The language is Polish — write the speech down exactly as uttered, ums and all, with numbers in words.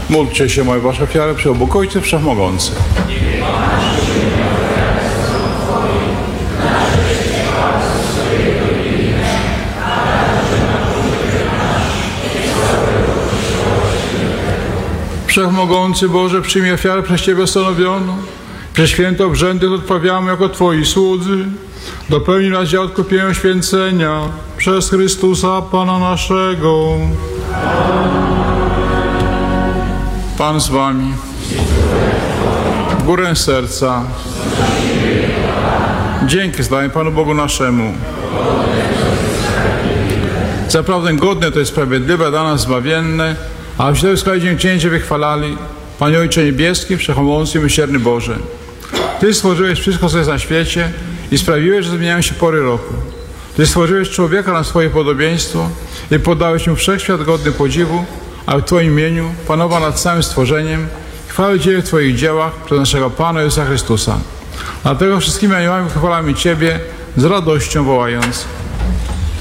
Módlcie się, moje wasze ofiary, przy Bóg Ojciec Wszechmogący. Wszechmogący Boże, przyjmij ofiarę przez Ciebie ustanowioną. Przez święte obrzędy odprawiamy jako Twoi słudzy. Dopełnij nas dzieła odkupienia święcenia przez Chrystusa Pana naszego. Pan z Wami. W górę serca. Dzięki zdajemy Panu Bogu naszemu. Zaprawdę godne to jest sprawiedliwe, dla nas zbawienne, a w środowisku dziękczynienie wychwalali. Panie Ojcze Niebieski, Wszechmogący i Miłosierny Boże, Ty stworzyłeś wszystko, co jest na świecie i sprawiłeś, że zmieniają się pory roku. Ty stworzyłeś człowieka na swoje podobieństwo i podałeś mu wszechświat godny podziwu, a w Twoim imieniu panował nad całym stworzeniem. Chwały Ciebie w Twoich dziełach przez naszego Pana Jezusa Chrystusa. Dlatego wszystkimi aniołami chwalamy Ciebie z radością wołając: